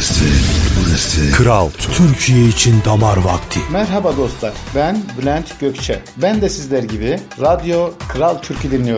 Burası Kral Türkiye için damar vakti. Merhaba dostlar, ben Bülent Gökçe. Ben de sizler gibi Radyo Kral Türk'ü dinliyorum.